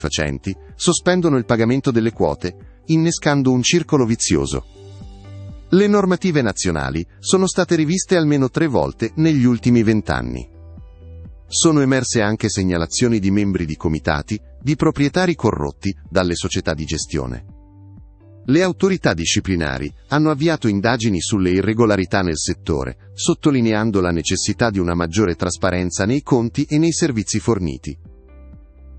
facenti sospendono il pagamento delle quote, innescando un circolo vizioso. Le normative nazionali sono state riviste almeno 3 volte negli ultimi 20 anni. Sono emerse anche segnalazioni di membri di comitati, di proprietari corrotti dalle società di gestione. Le autorità disciplinari hanno avviato indagini sulle irregolarità nel settore, sottolineando la necessità di una maggiore trasparenza nei conti e nei servizi forniti.